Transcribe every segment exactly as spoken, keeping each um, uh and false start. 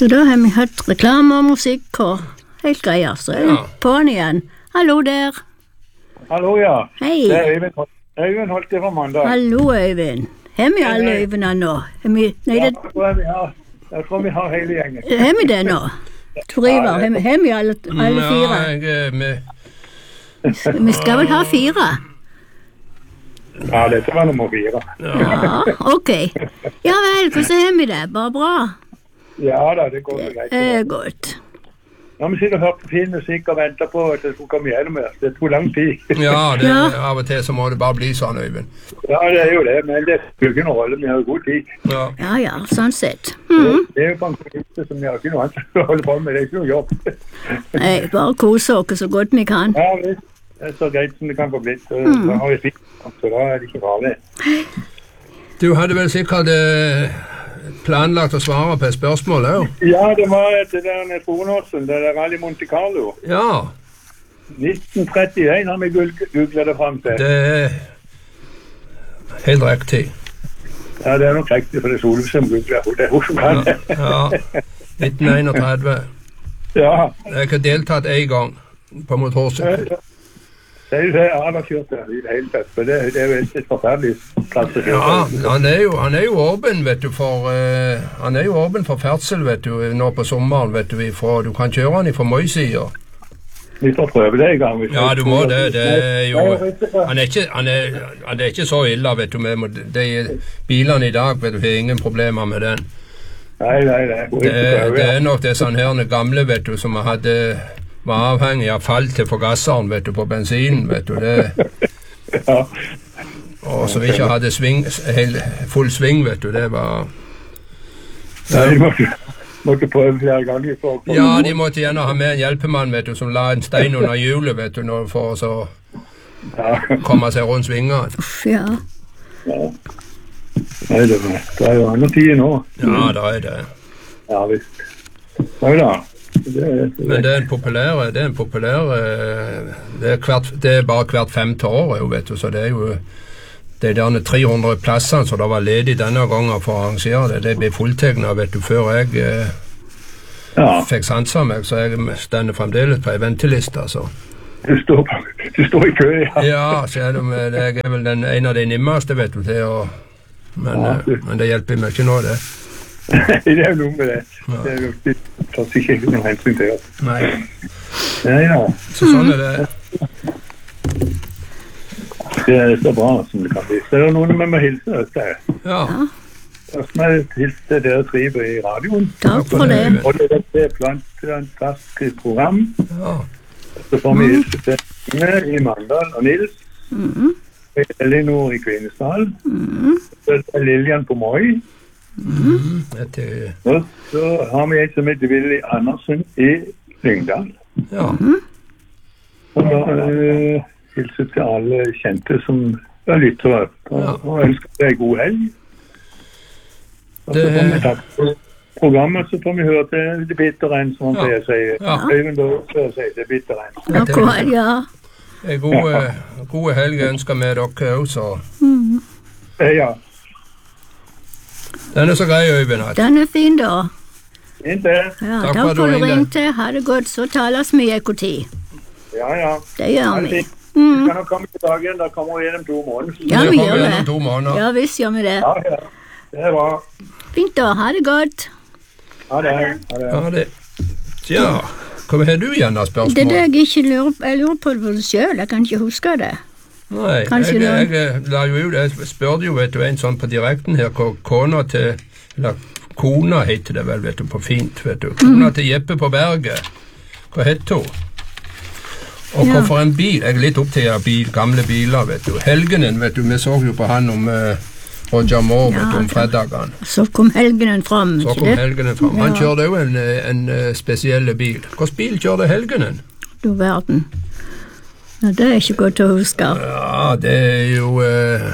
Så da har vi hørt reklame og musikk og helt greier, så er det ja. På'n igjen. Hallo der. Hallo, ja. Hei. Det er Øyvind, Øyvind holdt det fra mandag. Hallo, Øyvind. Har vi alle Øyvindene nå? Vi, nei, det... Ja, jeg tror vi har, jeg tror vi har hele gjengen. Har vi det nå? Torivar, har vi, har vi alle, alle fire? Ja, jeg er med. Vi skal vel ha fire? Ja, dette var nummer fire. Ja, ok. Ja vel, hvordan har vi det? Bare bra? Ja da, det går så greit. Det er godt. Nå har vi sikkert hørt på fin musikk og ventet på at det skulle komme gjennom her. Det tog lang tid. Ja, det, ja, av og til så må det bare bli sånn, Øyvind. Ja, det er jo det, men det spiller ikke noen rolle. Vi har jo god tid. Ja, ja, ja sånn sett. Mm. Det, det er jo pensjonister som vi har ikke noe annet å holde på med. Det er ikke noe jobb. Nei, bare kose oss så godt vi kan. Ja, det er så greit som det kan få blitt. Så, mm. så har vi fint, så da er det ikke farlig. Du hadde vel sikkert planlagt å svare på et spørsmål, ja? Ja, det var det der Tronåsen, det der Rally Monte Carlo. Ja. nitten trettien har vi googlet det frem til. Det er helt riktig. Ja, det er nok riktig, for det er Solveig som googler. Det er hun som kan det. Ja, ja. nitten enogtredve. Ja. Jeg har ikke deltatt en gang på motorsykkel. Ja, ja. Det er jo det jeg har kjørt der i det hele tatt, for det, det er jo et forferdelig plass å kjøre. Ja, han er jo, han er jo åpen, vet du, for, uh, han er jo åpen for ferdsel, vet du, nå på sommeren, vet du, ifra, du kan kjøre han ifra Møysider. Vi får prøve det en gang. Ja, du må det, det er jo, han er ikke, han er, han er ikke så ille, vet du, med de bilene i dag, vet du, har ingen problemer med den. Nei, nei, nei. Det, det er nok det sånn her gamle, vet du, som hadde... var avhengig av fall til forgasseren, vet du, på bensinen, vet du, det... Ja. Og så vi ikke hadde sving, hel, full sving, vet du, det var... Ja, de måtte, måtte prøve flere ganger for å... Ja, de måtte gjerne ha med en hjelpemann, vet du, som la en stein under hjulet, vet du, når, for å så ja. komme seg rundt svingene. Uff, ja. Ja. Nei, det, det er jo andre tider nå. Ja, det er det. Ja, visst. Nei da. Det er, det men det er en populær, det er en populær, det er, hvert, det er bare hvert femte år, jo, vet du, så det er jo det er derne tre hundre plassene som det var ledig denne gangen for å arrangere det, det ble fulltegnet, vet du, før jeg eh, ja. fikk sansa meg, så jeg stender fremdeles på en venteliste, så. Du står, du står i kø, ja. Ja, selv om jeg er vel den, en av de nimmeste, vet du, til å, men, ja, du... men det hjelper meg ikke nå, det. Det er jo noe med det. Ja. Det er jo det tar ikke noen hensyn til oss. Nei. Ja, ja. Så sånn er det. Det er så bra som det kan bli. Så er det noen med meg hilse dette. Ja. Først må jeg hilse til dere driver i radioen. Takk for det. Og det er et fantastisk program. Ja. Så får vi hilse til Inge i Mandal og Nils. Mm. Elinor i Kvinesdal. Mm. Så er Lilian på Moi. Mm. Og så har vi en som heter Willy Andersen i Lyngdal. Ja. Og da uh, hilser til alle kjente som er lyttere og, ja. og ønsker deg god helg. Og så får vi takk for programmet, så får vi høre til det bitterregn, som han ja. sier. Ja. Øyvind Dårstad sier det bitterregn. Akkurat, ja. En gode, gode helg ønsker med dere også. Mm. Ja. Den er så grei, Øyvind. Den er fin, da. Fint det. Ja, takk, takk for du ringte. Ha det godt, så tales vi i ekko tid. Ja, ja. Det gjør vi. Mm. Vi kan nok komme tilbake igjen, da kommer vi gjennom to måneder. Ja, vi gjør det. To måneder. Ja, visst gjør vi det. Ja, ja. Det er bra. Fint da, ha det godt. Ha det. Ha det. Ha det. Tja, hva har du igjen av spørsmål? Det er det jeg ikke lurer på. Jeg lurer på det for det selv, jeg kan ikke huske det. Nei, jeg, jeg, jeg la jo ut, jeg spørte jo, vet du, en sånn på direkten her, hva kona til, eller kona heter det vel, vet du, på fint, vet du, kona mm. til Jeppe på Berget, hva heter hun? Og hva ja. for en bil, jeg er litt opptatt av bil, gamle biler, vet du, Helgenen, vet du, vi så jo på han om uh, Roger Moore, ja, vet du, om fredagen. Så kom Helgenen fram, Så kom det? Helgenen fram, ja. Han kjørte jo en, en, en spesielle bil. Hvilken bil kjørte Helgenen? Du verden. Ja, det er ikke godt å huske. Ja, det er jo uh,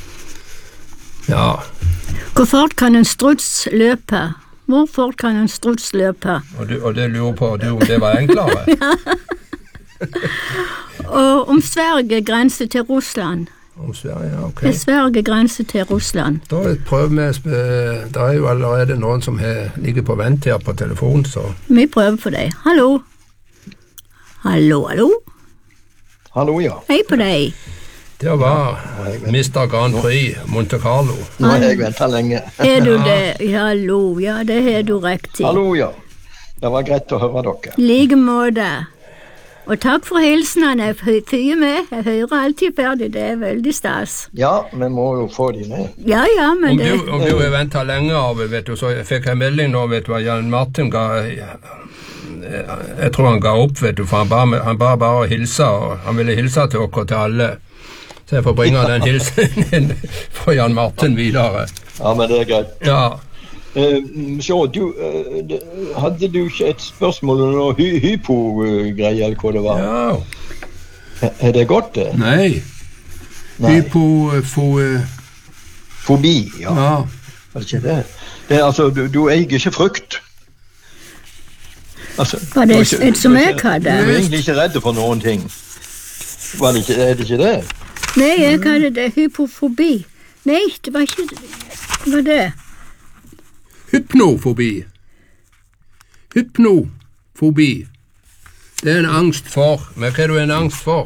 ja. Hvor fort kan en struts løpe? Hvor fort kan en struts løpe? Og, du, og det lurer på du, om det var enklere? Ja. Og om Sverige grenser til Russland, Om Sverige, ok. Det er Sverige grense til Russland. Da prøver vi, det er jo allerede noen som he, ligger på vent her på telefon, så... Vi prøver for deg. Hallo? Hallo, hallo? Hallo, ja. Hei på deg. Det var mister Grand Prix Monte Carlo. Nå har jeg ventet lenge. Er du det? Hallo, ja, det har du riktig. Hallo, ja. Det var greit å høre dere. Like måte. Og takk for hilsenen. Jeg fyrer med. Jeg hører alltid ferdig. Det er veldig stas. Ja, vi må jo få de med. Ja, ja, men om det... Du, om du har ventet lenge av, vet du, så fikk jeg melding nå, vet du, hva Jan Martin ga... Jeg tror han ga opp, vet du, for han bare, han bare, bare hilse, og han ville hilse til dere til alle. Så jeg får bringe den hilsen fra Jan Martin videre. Ja, men det er greit. Ja. Uh, så, du, uh, hadde du ikke et spørsmål om noe hy hypo-greie, eller hva det var? Ja. Er det godt, det? Nei. Nei. Hypo... Fo, Fobi, ja. ja. Er det ikke det? Det er altså, du, du eier ikke frukt. Altså, Var det du er ikke- et som du er jeg ikke- hadde? Du er egentlig ikke redd for noen ting. Var det ikke, er det ikke det? Nei, jeg hadde det hypofobi. Nei, det var ikke... Hva var det? Hypnofobi. Hypnofobi. Det er en angst for. Men hva er du en angst for?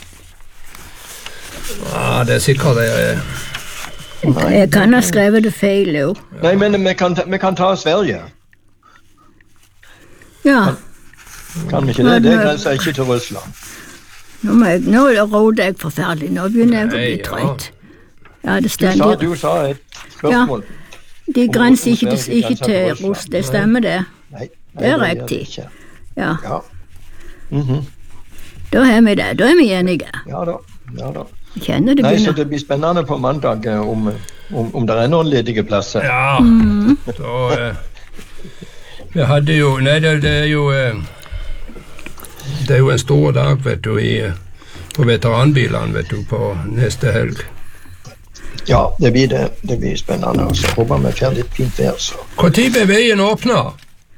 Ah, det er sikkert det er... Jeg kan ha skrevet det feil, jo. Nei, men vi kan, ta- vi kan ta Sverige. Ja, Kan vi ikke det? Det grenser ikke til Russland. nå, må jeg, nå råder jeg forferdelig. Nå begynner jeg å bli Nei, ja. trøtt. Ja, det Du sa, stemmer. du sa et spørsmål. De grenser ikke, Om til- Sverige ikke grenser til til Russland. Russ, det stemmer det. Nei, nei, Det er gjør riktig. ikke. Ja, Ja. Mhm. da er vi det. Da er vi enige. Ja da. Ja da. Jeg kjenner det Nei, så begynner. det blir spennende på mandag eh, om, om, om det er noen ledige plasser. Ja, da... Eh, vi hadde jo... Nei, det, det er jo... Eh, det er jo en stor dag, vet du, i, på veteranbilene, vet du, på neste helg. Ja, det blir det. Det blir spennende. Og så håper vi får litt fint vær, så. Hvor tid ble veien åpnet?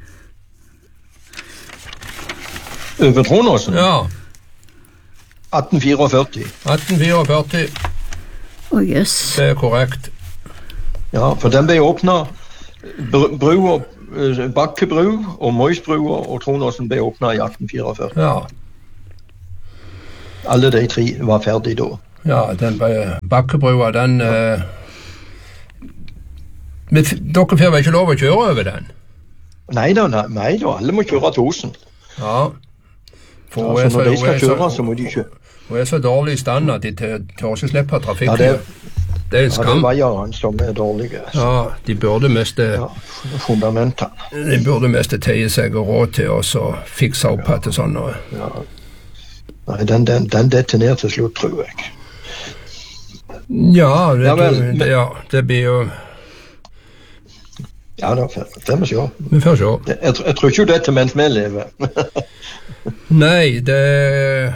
Over Tronåsen? Ja, atten fireogførti. atten fireogførti, Å, jøss. det er korrekt. Ja, for den ble åpna. Brua, eh, Bakkebru og Moisbrua og Tronåsen ble åpna i atten fireogførti. Ja, Alle de tre var ferdige da. ja, den ble- Bakkebrua, den... Eh, men f- dere får vel ikke lov å kjøre over den? Nei da, nei, nei da, alle må kjøre til Osen. Ja. For hun er Altså, så- når de hun skal er så- kjøre, så må de kjøre. Hun er så dårlig i stand at de tør tør ikke slippe trafikk. Ja, det- det er en Ja, det er skam. veierne som er dårlige. Ja, de burde miste, Ja, fundamentene. de burde miste teie seg og råd til oss og fikse opp etter sånn noe. Ja. Nei, den, den, den detter ned til slutt, tror jeg. Ja, det, Ja, vel, det, men- ja, det blir jo... Ja da, får vi se. Vi får se. Jeg, jeg, jeg tror ikke dette mens vi lever. Nei, det...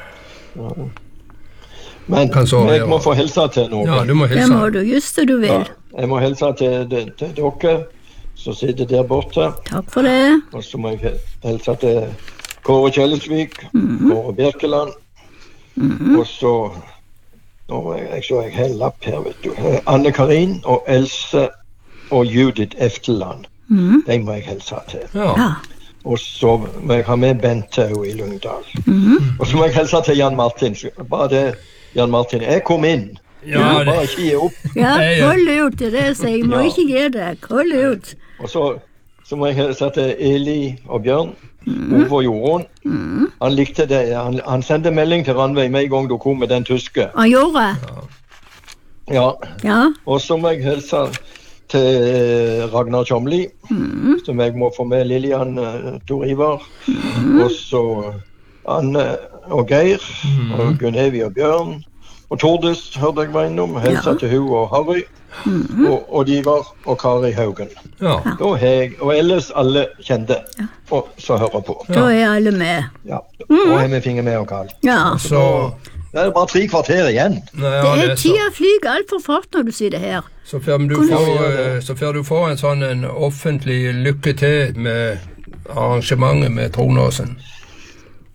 Men Kan så jeg være. må få hilse til noen. Ja, du må Det hilse. må du, just det du Ja, vil. jeg må hilse til, til, til dere som sitter der borte. Takk for det. Og så må jeg hilse til Kåre Kjellesvik, Kåre Birkeland. Og så Nå må jeg, jeg så jeg har en lapp her, vet du. Anne Karin og Else og Judith Efteland. Mhm. De må jeg hilse til. Ja, Ja. Og så må jeg ha med Bente også i Lyngdal. Og så må jeg hilse til Jan Martin. Bare det, Jan Martin. Jeg kom inn. ja, Bare det, ikke gi opp. Ja, Nei, ja. hold ut til det, så jeg må Ja. ikke gi deg. Hold ut. Og så, så må jeg hilse til Eli og Bjørn. Ove og Jorunn. Han likte det. Han, han sendte melding til Ranveig med en gang du kom med den tyske. Han gjorde. Ja. Ja. Og så må jeg hilse til Ragnar Tjomli, som jeg må få med Lilian uh, Tor Ivar. Og så Anne og Geir, og Gunn-Evi og Bjørn. Og Tordis hørte jeg var innom. Hilse Ja. til hun og Harry. Og, og Divar og Kari Haugen. ja. Da har jeg, og ellers alle kjente, og så hører på. Da er alle med. Ja, da har vi fingre med og kall. Ja. Så... Det er bare tre kvarter igjen. Nei, ja, Det er det er så... tida flyr altfor fort når du sitter her. Så får du Kunne få, du gjøre eh, så får du få en sånn en offentlig lykke til med arrangementet med Tronåsen.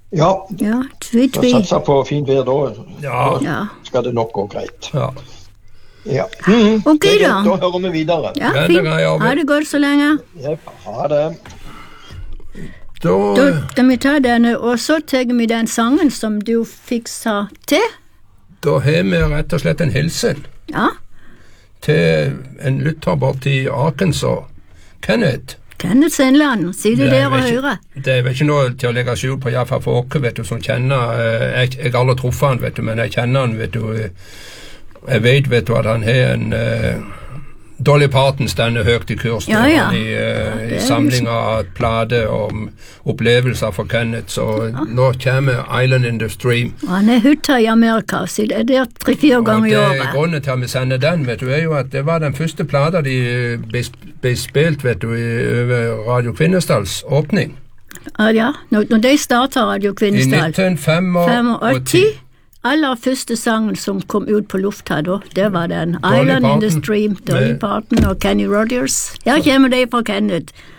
Ja, Ja, Sweet så Pea. satser på fint vær da, Ja. Ja. skal det nok gå greit. Ja. Ja. Mm, Ok, det er da. greit. Da hører vi videre. Ja, Ja, det fint. kan jeg gjøre. Ha det godt så lenge. Jep, ha det. Da, Da skal vi ta denne, og så tar vi den sangen som du fiksa til. da har vi rett og slett en hilsen Ja, til en lytter borti Arkansas. Kenneth. Kenneth Sendland, sitter Det er der og vel ikke- hører. Det er vel ikke noe til å legge skjul på, iallfall for oss, vet du, som kjenner eh, Jeg, jeg har aldri truffet han, vet du, men jeg kjenner han, vet du. eh, Jeg vet, vet du, at han har en uh, Dolly Parton stender høyt i kurs Ja, ja. i, uh, det i er samlinga av plater om opplevelser for Kenneth, så nå kommer Island in the Stream. Og han er hytta i Amerika, så det er der tre-fire Og ganger i det året. grunnen til at vi sender den, vet du, er jo at det var den første plata de ble, ble spilt, vet du, i, over Radio Kvinesdals åpning. Ja, ja. Når, når de startet Radio I Kvinesdal, nitten femogåtti. femogåtti, aller første sangen som kom ut på lufta da, det var den. Dolly Island in the Parton. Stream, Dolly Med- Parton og Kenny Rogers. Her kommer de fra Kenneth.